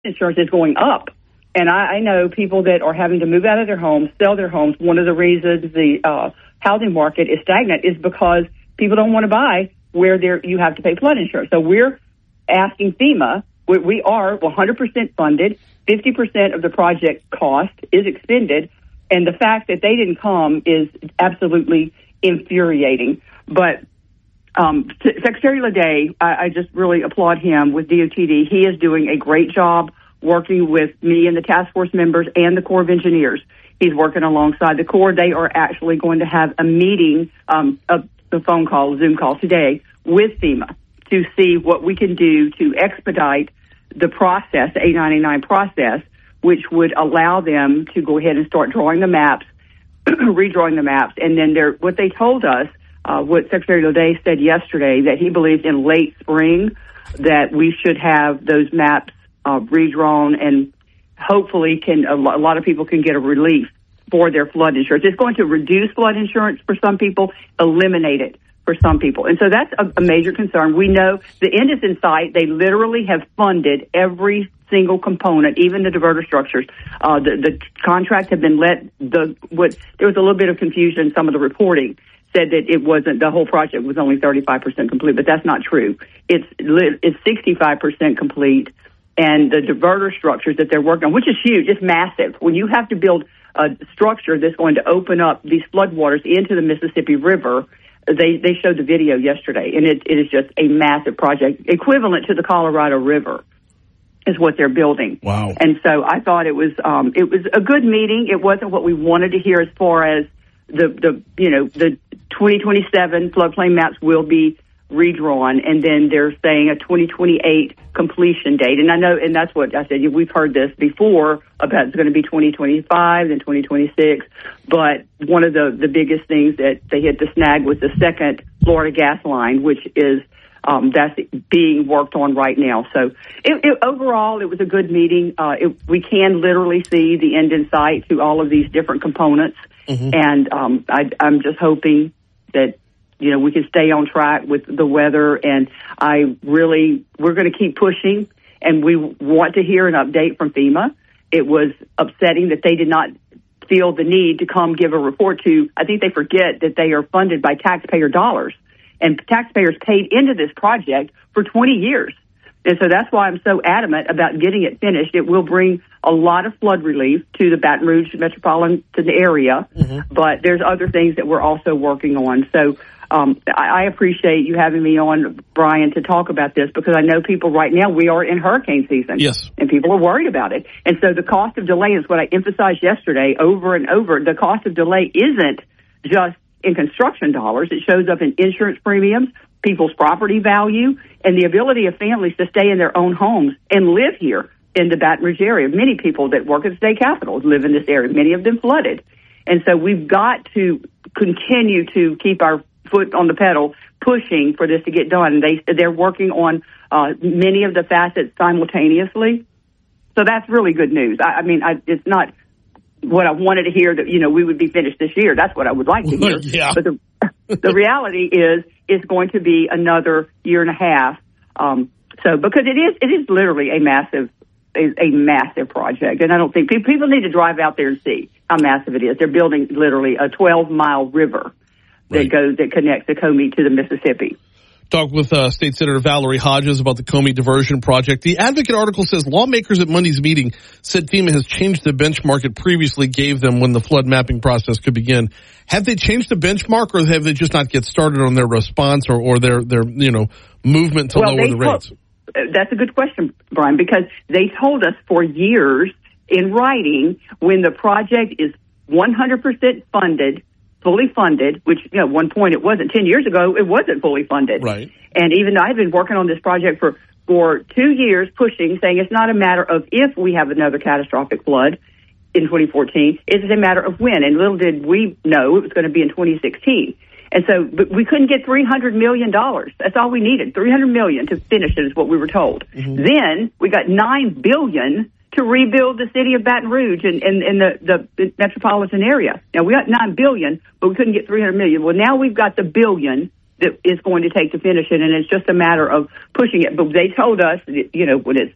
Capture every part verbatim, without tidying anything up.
insurance is going up. And I, I know people that are having to move out of their homes, sell their homes. One of the reasons the uh, housing market is stagnant is because people don't want to buy where there you have to pay flood insurance. So we're asking FEMA, we, we are one hundred percent funded, fifty percent of the project cost is expended, and the fact that they didn't come is absolutely infuriating. But um, Secretary Ledet, I, I just really applaud him with D O T D. He is doing a great job working with me and the task force members and the Corps of Engineers. He's working alongside the Corps. They are actually going to have a meeting, um, a, a phone call, Zoom call today with FEMA to see what we can do to expedite the process, the eight ninety-nine process, which would allow them to go ahead and start drawing the maps, redrawing the maps. And then they're, what they told us, uh, what Secretary Ledet said yesterday, that he believes in late spring that we should have those maps Uh, redrawn, and hopefully can a lot of people can get a relief for their flood insurance. It's going to reduce flood insurance for some people, eliminate it for some people. And so that's a, a major concern. We know the end is in sight. They literally have funded every single component, even the diverter structures. Uh, the, the contract have been let, the what there was a little bit of confusion in some of the reporting, said that it wasn't, the whole project was only thirty-five percent complete, but that's not true. It's it's sixty-five percent complete. And the diverter structures that they're working on, which is huge, it's massive. When you have to build a structure that's going to open up these floodwaters into the Mississippi River, they, they showed the video yesterday, and it, it is just a massive project, equivalent to the Colorado River is what they're building. Wow. And so I thought it was um, it was a good meeting. It wasn't what we wanted to hear as far as the, the you know, the twenty twenty-seven floodplain maps will be redrawn, and then they're saying a twenty twenty-eight completion date. And I know, and that's what I said, we've heard this before about it's going to be twenty twenty-five, then twenty twenty-six. But one of the, the biggest things that they hit the snag was the second Florida gas line, which is, um, that's being worked on right now. So it, it, overall, it was a good meeting. Uh, it, we can literally see the end in sight to all of these different components. Mm-hmm. And um, I, I'm just hoping that you know, we can stay on track with the weather, and I really, we're going to keep pushing, and we want to hear an update from FEMA. It was upsetting that they did not feel the need to come give a report to, I think they forget that they are funded by taxpayer dollars, and taxpayers paid into this project for twenty years. And so that's why I'm so adamant about getting it finished. It will bring a lot of flood relief to the Baton Rouge metropolitan area, mm-hmm. but there's other things that we're also working on. So um, I, I appreciate you having me on, Brian, to talk about this, because I know people right now, we are in hurricane season. Yes. And people are worried about it. And so the cost of delay is what I emphasized yesterday over and over. The cost of delay isn't just in construction dollars. It shows up in insurance premiums, people's property value, and the ability of families to stay in their own homes and live here in the Baton Rouge area. Many people that work at the state capitol live in this area. Many of them flooded. And so we've got to continue to keep our foot on the pedal, pushing for this to get done. And they, they're working on uh, many of the facets simultaneously. So that's really good news. I, I mean, I, it's not what I wanted to hear, that, you know, we would be finished this year. That's what I would like to hear. Yeah. But the, the reality is it's going to be another year and a half. Um, so because it is, it is literally a massive, a, a massive project. And I don't think people, people need to drive out there and see how massive it is. They're building literally a twelve mile river that right. goes, that connects the Comey to the Mississippi. Talked with uh, State Senator Valerie Hodges about the Comey Diversion Project. The Advocate article says lawmakers at Monday's meeting said FEMA has changed the benchmark it previously gave them when the flood mapping process could begin. Have they changed the benchmark, or have they just not get started on their response or, or their, their, you know, movement to well, lower the rates? Told, that's a good question, Brian, because they told us for years in writing, when the project is one hundred percent funded, fully funded, which, you know, at one point it wasn't. Ten years ago, it wasn't fully funded. Right. And even I've been working on this project for, for two years, pushing, saying it's not a matter of if we have another catastrophic flood in twenty fourteen. It's a matter of when. And little did we know it was going to be in twenty sixteen. And so but we couldn't get three hundred million dollars. That's all we needed, three hundred million dollars to finish it is what we were told. Mm-hmm. Then we got nine billion dollars to rebuild the city of Baton Rouge and, and, and the, the metropolitan area. Now, we got nine billion dollars, but we couldn't get three hundred million dollars. Well, now we've got the billion that is going to take to finish it, and it's just a matter of pushing it. But they told us, you know, when it's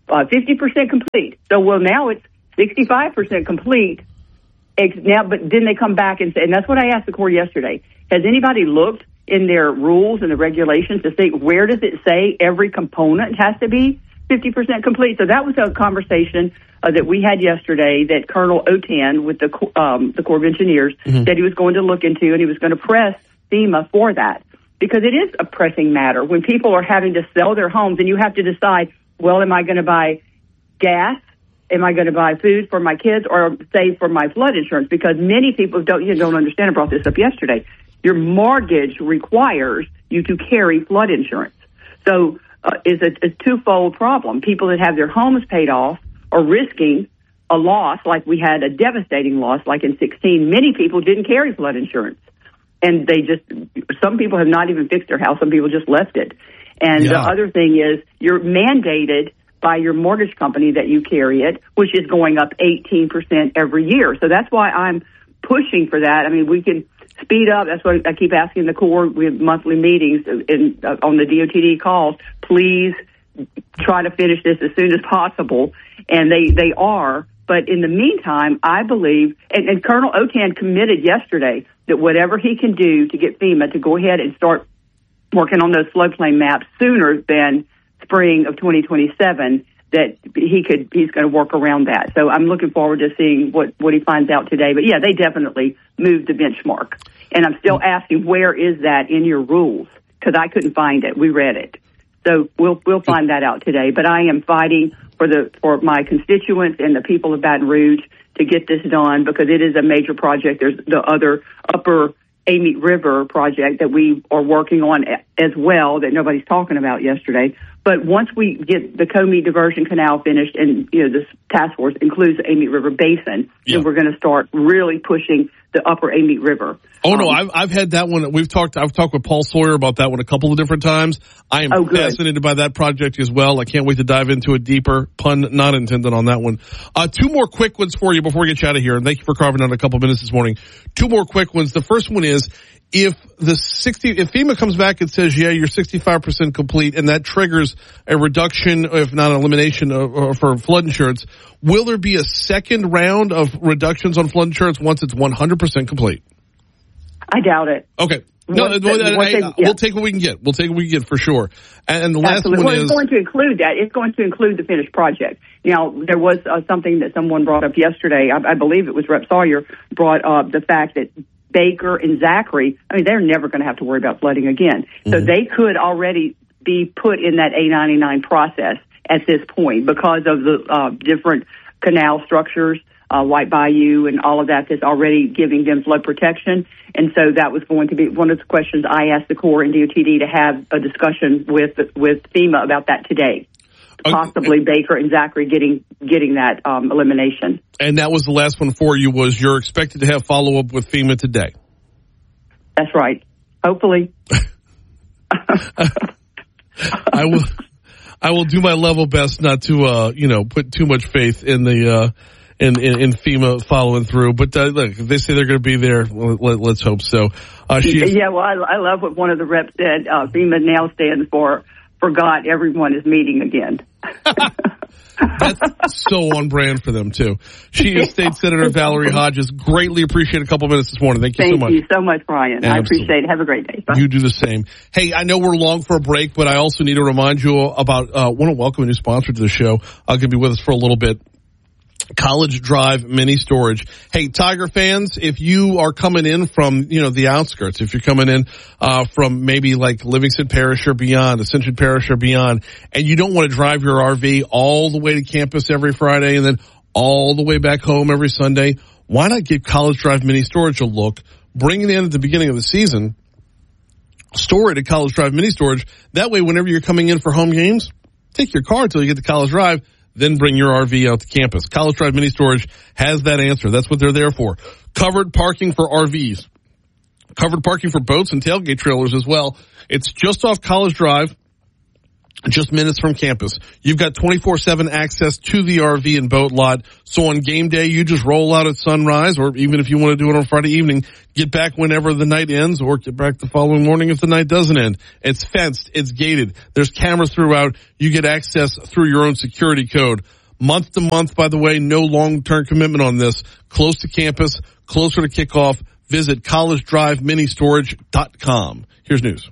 uh, fifty percent complete. So, well, now it's sixty-five percent complete. Ex- now, but then they come back and say, and that's what I asked the Corps yesterday. Has anybody looked in their rules and the regulations to see where does it say every component has to be fifty percent complete? So that was a conversation uh, that we had yesterday that Colonel Otan with the um, the Corps of Engineers mm-hmm. said he was going to look into, and he was going to press FEMA for that, because it is a pressing matter when people are having to sell their homes and you have to decide, well, am I going to buy gas? Am I going to buy food for my kids or save for my flood insurance? Because many people don't, you don't understand. I brought this up yesterday. Your mortgage requires you to carry flood insurance. So uh, it's a, a twofold problem. People that have their homes paid off are risking a loss, like we had a devastating loss, like in sixteen. Many people didn't carry flood insurance. And they just, some people have not even fixed their house. Some people just left it. And yeah. the other thing is you're mandated by your mortgage company that you carry it, which is going up eighteen percent every year. So that's why I'm pushing for that. I mean, we can speed up. That's what I keep asking the Corps. We have monthly meetings in, uh, on the D O T D calls. Please try to finish this as soon as possible. And they, they are. But in the meantime, I believe, and, and Colonel Otan committed yesterday that whatever he can do to get FEMA to go ahead and start working on those floodplain maps sooner than spring of twenty twenty-seven, that he could, he's going to work around that. So I'm looking forward to seeing what, what he finds out today. But yeah, they definitely moved the benchmark. And I'm still asking, where is that in your rules? Because I couldn't find it. We read it. So we'll, we'll find that out today. But I am fighting for the, for my constituents and the people of Baton Rouge to get this done, because it is a major project. There's the other upper Amite River project that we are working on as well that nobody's talking about yesterday. But once we get the Comey Diversion Canal finished, and you know this task force includes the Amite River Basin, yeah. then we're going to start really pushing the upper Amite River. Oh um, no, I've I've had that one. We've talked. I've talked with Paul Sawyer about that one a couple of different times. I am oh, fascinated by that project as well. I can't wait to dive into it deeper. Pun not intended on that one. Uh, two more quick ones for you before we get you out of here. And thank you for carving out a couple minutes this morning. Two more quick ones. The first one is, if the sixty, if FEMA comes back and says, yeah, you're sixty-five percent complete, and that triggers a reduction, if not an elimination of, for flood insurance, will there be a second round of reductions on flood insurance once it's one hundred percent complete? I doubt it. Okay. No, Once, well, once I, they, yeah. we'll take what we can get. We'll take what we can get for sure. And the last Absolutely. one well, is... It's going to include that. It's going to include the finished project. Now, there was uh, something that someone brought up yesterday. I, I believe it was Rep Sawyer brought up the fact that Baker and Zachary, I mean, they're never going to have to worry about flooding again. So mm-hmm. they could already be put in that A ninety-nine process at this point because of the uh, different canal structures, uh, White Bayou and all of that that's already giving them flood protection. And so that was going to be one of the questions I asked the Corps and D O T D to have a discussion with with FEMA about that today. Possibly okay. Baker and Zachary getting getting that um, elimination. And that was the last one for you, was you're expected to have follow-up with FEMA today. That's right. Hopefully. I will I will do my level best not to, uh, you know, put too much faith in the uh, in, in, in FEMA following through. But uh, look, if they say they're going to be there, let, let's hope so. Uh, she is- yeah, well, I, I love what one of the reps said. Uh, FEMA now stands for forgot everyone is meeting again. That's so on brand for them, too. She is State Senator Valerie Hodges. Greatly appreciate a couple minutes this morning. Thank you Thank so much. Thank you so much, Brian. Absolutely. I appreciate it. Have a great day. Bye. You do the same. Hey, I know we're long for a break, but I also need to remind you about, uh, want to welcome a new sponsor to the show. Uh, going to be with us for a little bit. College Drive Mini Storage. Hey, Tiger fans, if you are coming in from, you know, the outskirts, if you're coming in uh from maybe like Livingston Parish or beyond, Ascension Parish or beyond, and you don't want to drive your R V all the way to campus every Friday and then all the way back home every Sunday, why not give College Drive Mini Storage a look, bring it in at the beginning of the season, store it at College Drive Mini Storage. That way, whenever you're coming in for home games, take your car until you get to College Drive, then bring your R V out to campus. College Drive Mini Storage has that answer. That's what they're there for. Covered parking for R Vs. Covered parking for boats and tailgate trailers as well. It's just off College Drive just minutes from campus. You've got twenty-four seven access to the R V and boat lot. So on game day, you just roll out at sunrise, or even if you want to do it on Friday evening, get back whenever the night ends, or get back the following morning if the night doesn't end. It's fenced. It's gated. There's cameras throughout. You get access through your own security code. Month to month, by the way, no long-term commitment on this. Close to campus, closer to kickoff. Visit college drive mini storage dot com. Here's news.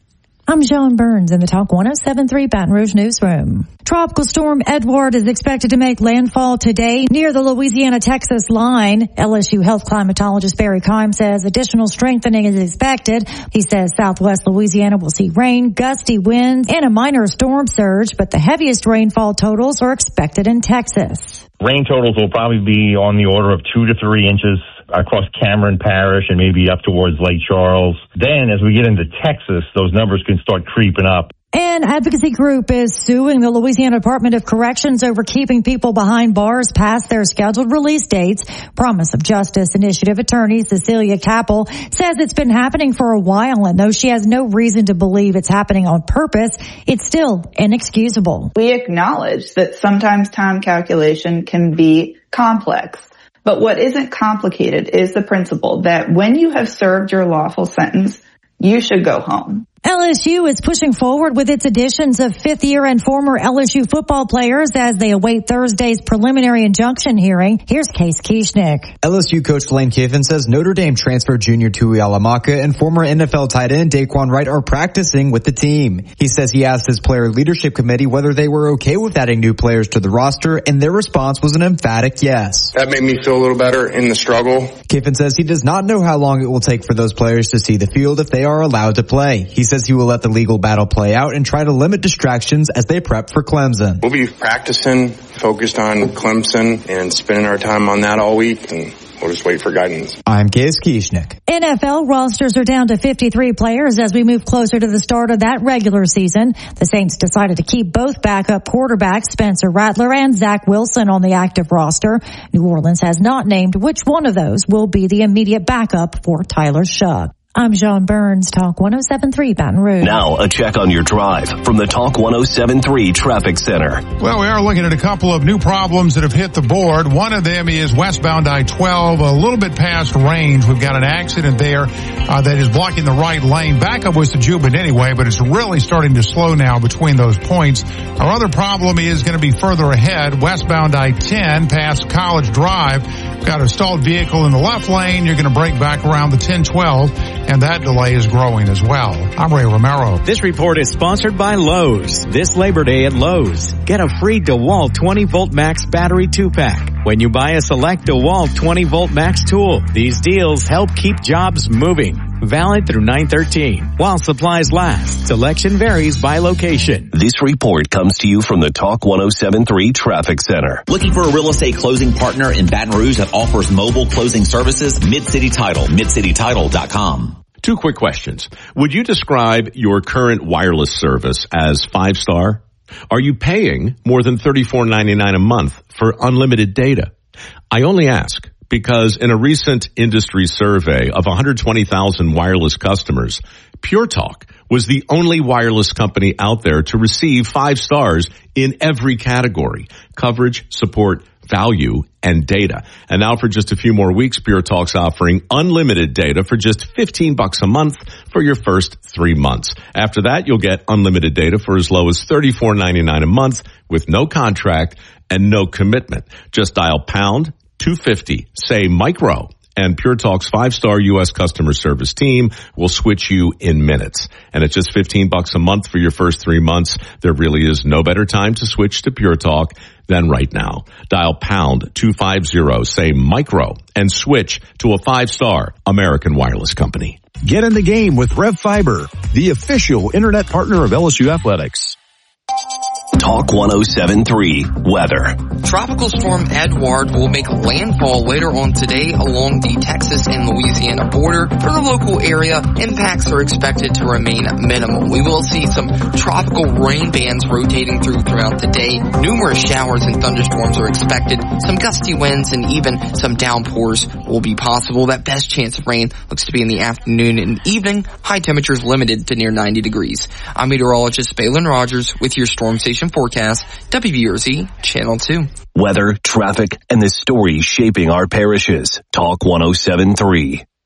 I'm John Burns in the Talk one oh seven point three Baton Rouge newsroom. Tropical storm Edward is expected to make landfall today near the Louisiana-Texas line. L S U health climatologist Barry Keim says additional strengthening is expected. He says southwest Louisiana will see rain, gusty winds, and a minor storm surge, but the heaviest rainfall totals are expected in Texas. Rain totals will probably be on the order of two to three inches across Cameron Parish and maybe up towards Lake Charles. Then as we get into Texas, those numbers can start creeping up. An advocacy group is suing the Louisiana Department of Corrections over keeping people behind bars past their scheduled release dates. Promise of Justice Initiative attorney Cecilia Capel says it's been happening for a while, and though she has no reason to believe it's happening on purpose, it's still inexcusable. We acknowledge that sometimes time calculation can be complex. But what isn't complicated is the principle that when you have served your lawful sentence, you should go home. L S U is pushing forward with its additions of fifth year and former L S U football players as they await Thursday's preliminary injunction hearing. Here's Case Kieschnick. L S U coach Lane Kiffin says Notre Dame transfer junior Tui Alamaka and former N F L tight end Daquan Wright are practicing with the team. He says he asked his player leadership committee whether they were okay with adding new players to the roster, and their response was an emphatic yes. That made me feel a little better in the struggle. Kiffin says he does not know how long it will take for those players to see the field if they are allowed to play. He says he will let the legal battle play out and try to limit distractions as they prep for Clemson. We'll be practicing, focused on Clemson, and spending our time on that all week, and we'll just wait for guidance. I'm Case Kieschnick. N F L rosters are down to fifty-three players as we move closer to the start of that regular season. The Saints decided to keep both backup quarterbacks Spencer Rattler and Zach Wilson on the active roster. New Orleans has not named which one of those will be the immediate backup for Tyler Shough. I'm John Burns, Talk one oh seven point three Baton Rouge. Now a check on your drive from the Talk one oh seven point three Traffic Center. Well, we are looking at a couple of new problems that have hit the board. One of them is westbound I twelve, a little bit past Range. We've got an accident there uh, that is blocking the right lane. Backup was to Jubin anyway, but it's really starting to slow now between those points. Our other problem is going to be further ahead, westbound I ten past College Drive. Got a stalled vehicle in the left lane. You're going to break back around the ten twelve, and that delay is growing as well. I'm Ray Romero. This report is sponsored by Lowe's. This Labor Day at Lowe's, get a free DeWalt twenty volt max battery two pack when you buy a select DeWalt twenty volt max tool. These deals help keep jobs moving. Valid through nine thirteen while supplies last. Selection varies by location. This report comes to you from the Talk one oh seven point three Traffic Center. Looking for a real estate closing partner in Baton Rouge that offers mobile closing services? Mid-City Title, mid city title dot com. Two quick questions. Would you describe your current wireless service as five-star? Are you paying more than thirty-four ninety-nine a month for unlimited data? I only ask because in a recent industry survey of one hundred twenty thousand wireless customers, Pure Talk was the only wireless company out there to receive five stars in every category: coverage, support, value, and data. And now for just a few more weeks, Pure Talk's offering unlimited data for just fifteen bucks a month for your first three months. After that, you'll get unlimited data for as low as thirty-four ninety-nine a month with no contract and no commitment. Just dial pound two fifty, say micro, and Pure Talk's five-star U S customer service team will switch you in minutes. And it's just fifteen bucks a month for your first three months. There really is no better time to switch to Pure Talk than right now. Dial pound two fifty, say micro, and switch to a five-star American wireless company. Get in the game with Rev Fiber, the official internet partner of L S U Athletics. Talk one oh seven three Weather. Tropical storm Edward will make landfall later on today along the Texas and Louisiana border. For the local area, impacts are expected to remain minimal. We will see some tropical rain bands rotating through throughout the day. Numerous showers and thunderstorms are expected. Some gusty winds and even some downpours will be possible. That best chance of rain looks to be in the afternoon and evening. High temperatures limited to near ninety degrees. I'm meteorologist Balin Rogers with your Storm Station forecast, W B R Z Channel two. Weather, traffic, and the stories shaping our parishes. Talk one oh seven three.